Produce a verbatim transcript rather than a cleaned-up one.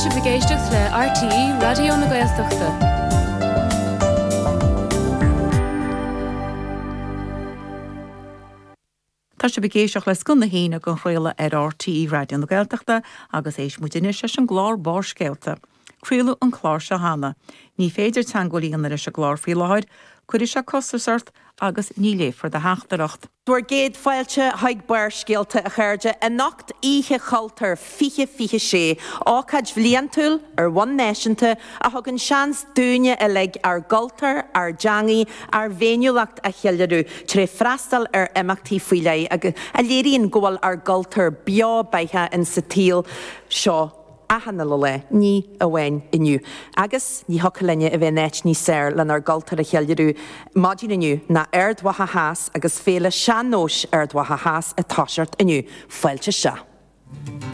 sé bhgéisteach le R T E Radio na Gaeltachta. Tá sé bhgéisteach le scona hína go chraola ar R T E Radio na Gaeltachta agus éis muidir se an glár bar scéalta. Craoladh an chlár se hána. Ní féidir teangolíon ar is a glár faoi láthir, chuir se costasart agus ní léfar de heachtaracht. Dúir géad fáilte haig bar scéalta a chuirde a nacht ihe chaltar fiche fiche sé ácaid bhliantúil ar One Nationta a thugann seans dúine a leg ar galtar ar jangi ar féiniúlacht a cheillarú tre freastal ar imachtaí fuiile a léiríonn gúil ar galtar beo baithe in sa tíl seo. A hanna le ní a bhain inniu. Agus ní hocalinne a bheith neit ní séir len ar galtar a cheillarú maidin inniu na ardwatha háas agus féle seanóis ardwatha háas a táisiart inniu. Fáilte se.